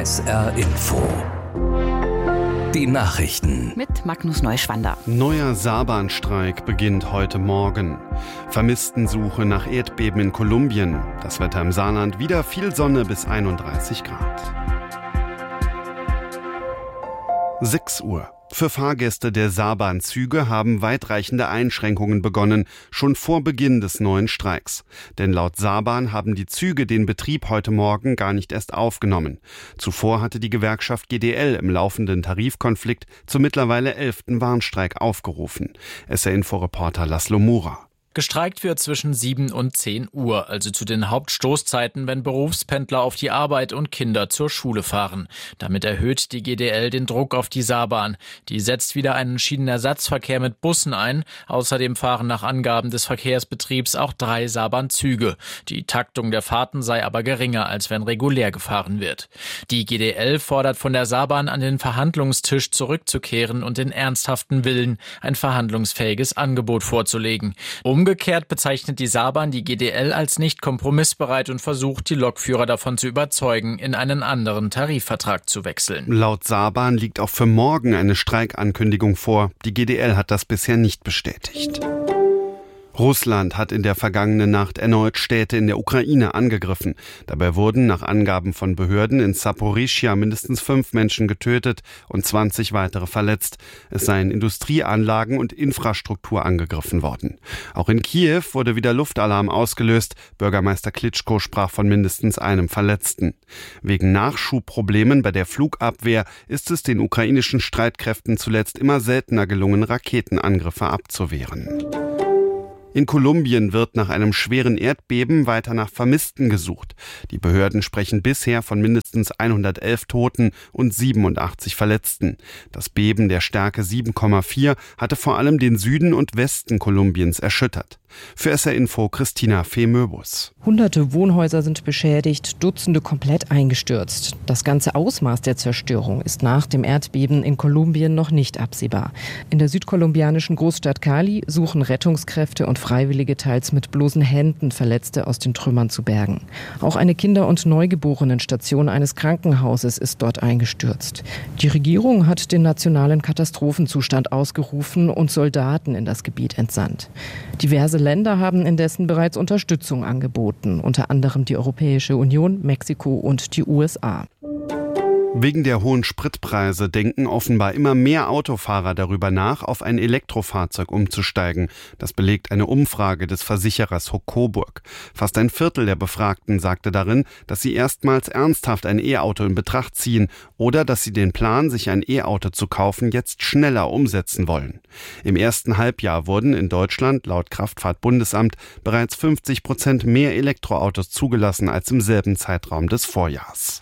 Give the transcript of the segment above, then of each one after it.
SR Info. Die Nachrichten. Mit Magnus Neuschwander. Neuer Saarbahnstreik beginnt heute Morgen. Vermisstensuche nach Erdbeben in Kolumbien. Das Wetter im Saarland, wieder viel Sonne bis 31 Grad. 6 Uhr. Für Fahrgäste der Saarbahnzüge haben weitreichende Einschränkungen begonnen, schon vor Beginn des neuen Streiks. Denn laut Saarbahn haben die Züge den Betrieb heute Morgen gar nicht erst aufgenommen. Zuvor hatte die Gewerkschaft GDL im laufenden Tarifkonflikt zum mittlerweile 11. Warnstreik aufgerufen. SR-Info-Reporter Laszlo Mura. Gestreikt wird zwischen 7 und 10 Uhr, also zu den Hauptstoßzeiten, wenn Berufspendler auf die Arbeit und Kinder zur Schule fahren. Damit erhöht die GDL den Druck auf die Saarbahn. Die setzt wieder einen Schienenersatzverkehr mit Bussen ein. Außerdem fahren nach Angaben des Verkehrsbetriebs auch 3 Saarbahn-Züge. Die Taktung der Fahrten sei aber geringer, als wenn regulär gefahren wird. Die GDL fordert von der Saarbahn, an den Verhandlungstisch zurückzukehren und den ernsthaften Willen, ein verhandlungsfähiges Angebot vorzulegen. Umgekehrt bezeichnet die Saarbahn die GDL als nicht kompromissbereit und versucht, die Lokführer davon zu überzeugen, in einen anderen Tarifvertrag zu wechseln. Laut Saarbahn liegt auch für morgen eine Streikankündigung vor. Die GDL hat das bisher nicht bestätigt. Russland hat in der vergangenen Nacht erneut Städte in der Ukraine angegriffen. Dabei wurden nach Angaben von Behörden in Saporischschja mindestens 5 Menschen getötet und 20 weitere verletzt. Es seien Industrieanlagen und Infrastruktur angegriffen worden. Auch in Kiew wurde wieder Luftalarm ausgelöst. Bürgermeister Klitschko sprach von mindestens einem Verletzten. Wegen Nachschubproblemen bei der Flugabwehr ist es den ukrainischen Streitkräften zuletzt immer seltener gelungen, Raketenangriffe abzuwehren. In Kolumbien wird nach einem schweren Erdbeben weiter nach Vermissten gesucht. Die Behörden sprechen bisher von mindestens 111 Toten und 87 Verletzten. Das Beben der Stärke 7,4 hatte vor allem den Süden und Westen Kolumbiens erschüttert. Für SR Info Christina Fehmöbus. Hunderte Wohnhäuser sind beschädigt, Dutzende komplett eingestürzt. Das ganze Ausmaß der Zerstörung ist nach dem Erdbeben in Kolumbien noch nicht absehbar. In der südkolumbianischen Großstadt Cali suchen Rettungskräfte und Freiwillige teils mit bloßen Händen Verletzte aus den Trümmern zu bergen. Auch eine Kinder- und Neugeborenenstation eines Krankenhauses ist dort eingestürzt. Die Regierung hat den nationalen Katastrophenzustand ausgerufen und Soldaten in das Gebiet entsandt. Diverse Länder haben indessen bereits Unterstützung angeboten, unter anderem die Europäische Union, Mexiko und die USA. Wegen der hohen Spritpreise denken offenbar immer mehr Autofahrer darüber nach, auf ein Elektrofahrzeug umzusteigen. Das belegt eine Umfrage des Versicherers Coburg. Fast ein Viertel der Befragten sagte darin, dass sie erstmals ernsthaft ein E-Auto in Betracht ziehen oder dass sie den Plan, sich ein E-Auto zu kaufen, jetzt schneller umsetzen wollen. Im ersten Halbjahr wurden in Deutschland laut Kraftfahrtbundesamt bereits 50% mehr Elektroautos zugelassen als im selben Zeitraum des Vorjahrs.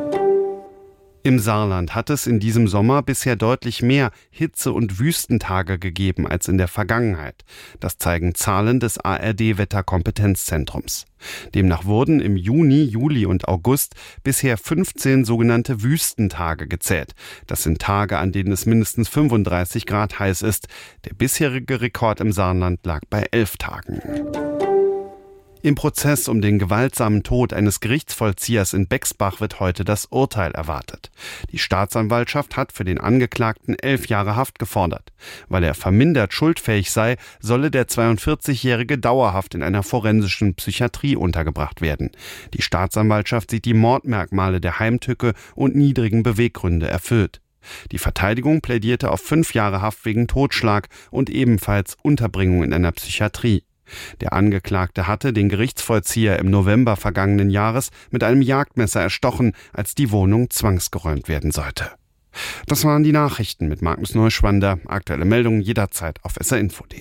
Im Saarland hat es in diesem Sommer bisher deutlich mehr Hitze- und Wüstentage gegeben als in der Vergangenheit. Das zeigen Zahlen des ARD-Wetterkompetenzzentrums. Demnach wurden im Juni, Juli und August bisher 15 sogenannte Wüstentage gezählt. Das sind Tage, an denen es mindestens 35 Grad heiß ist. Der bisherige Rekord im Saarland lag bei 11 Tagen. Im Prozess um den gewaltsamen Tod eines Gerichtsvollziehers in Bexbach wird heute das Urteil erwartet. Die Staatsanwaltschaft hat für den Angeklagten 11 Jahre Haft gefordert. Weil er vermindert schuldfähig sei, solle der 42-Jährige dauerhaft in einer forensischen Psychiatrie untergebracht werden. Die Staatsanwaltschaft sieht die Mordmerkmale der Heimtücke und niedrigen Beweggründe erfüllt. Die Verteidigung plädierte auf 5 Jahre Haft wegen Totschlag und ebenfalls Unterbringung in einer Psychiatrie. Der Angeklagte hatte den Gerichtsvollzieher im November vergangenen Jahres mit einem Jagdmesser erstochen, als die Wohnung zwangsgeräumt werden sollte. Das waren die Nachrichten mit Magnus Neuschwander. Aktuelle Meldungen jederzeit auf srinfo.de.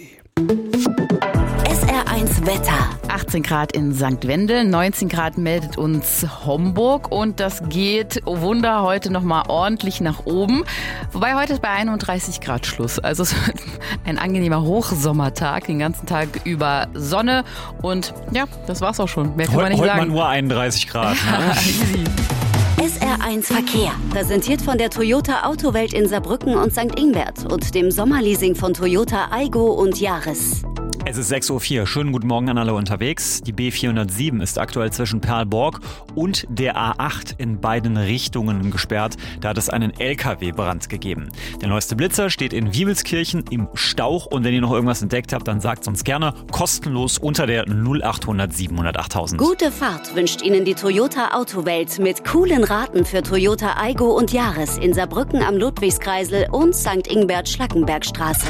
SR1 Wetter. 18 Grad in St. Wendel, 19 Grad meldet uns Homburg und das geht, oh Wunder, heute nochmal ordentlich nach oben. Wobei heute ist bei 31 Grad Schluss. Also es wird ein angenehmer Hochsommertag, den ganzen Tag über Sonne und ja, das war's auch schon. Mehr kann man nicht sagen. Heute mal nur 31 Grad. Ne? Easy. SR1 Verkehr, präsentiert von der Toyota Autowelt in Saarbrücken und St. Ingbert und dem Sommerleasing von Toyota Aygo und Yaris. Es ist 6.04 Uhr. Schönen guten Morgen an alle unterwegs. Die B407 ist aktuell zwischen Perlborg und der A8 in beiden Richtungen gesperrt. Da hat es einen LKW-Brand gegeben. Der neueste Blitzer steht in Wiebelskirchen im Stauch. Und wenn ihr noch irgendwas entdeckt habt, dann sagt uns gerne kostenlos unter der 0800 700 8000. Gute Fahrt wünscht Ihnen die Toyota Autowelt mit coolen Raten für Toyota Aygo und Yaris in Saarbrücken am Ludwigskreisel und St. Ingbert-Schlackenbergstraße.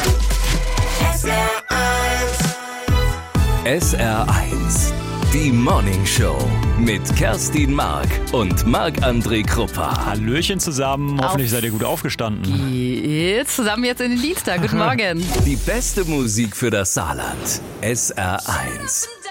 SR1, die Morning Show mit Kerstin Mark und Marc-André Kruppa. Hallöchen zusammen, hoffentlich seid ihr gut aufgestanden. Geht's zusammen jetzt in den Dienstag. Guten Morgen. Die beste Musik für das Saarland. SR1.